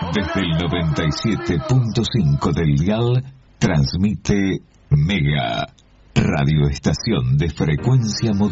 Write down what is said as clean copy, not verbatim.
Desde el 97.5 del dial, transmite Mega, radioestación de frecuencia modulada.